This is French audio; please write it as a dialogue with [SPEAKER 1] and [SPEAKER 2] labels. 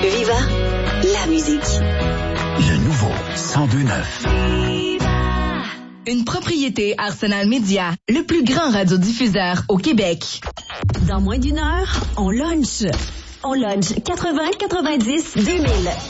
[SPEAKER 1] Viva, la musique.
[SPEAKER 2] Le nouveau 102.9.
[SPEAKER 3] Une propriété Arsenal Média, le plus grand radiodiffuseur au Québec.
[SPEAKER 1] Dans moins d'une heure, on lunch. On lunch 80, 90, 2000.